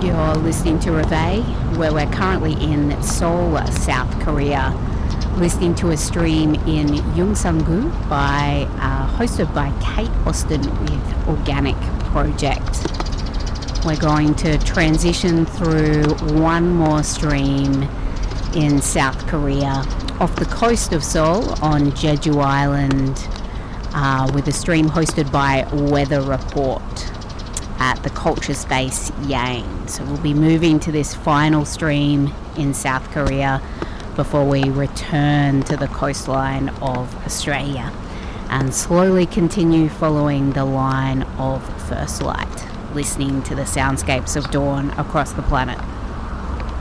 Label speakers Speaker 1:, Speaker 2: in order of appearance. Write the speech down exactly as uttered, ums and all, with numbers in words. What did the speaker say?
Speaker 1: You're listening to Reveille, where we're currently in Seoul, South Korea, listening to a stream in Yongsan-gu by uh, hosted by Kate Austin with Organic Project. We're going to transition through one more stream in South Korea off the coast of Seoul on Jeju Island uh, with a stream hosted by Weather Report at the Culture Space Yang. So we'll be moving to this final stream in South Korea before we return to the coastline of Australia and slowly continue following the line of first light, listening to the soundscapes of dawn across the planet.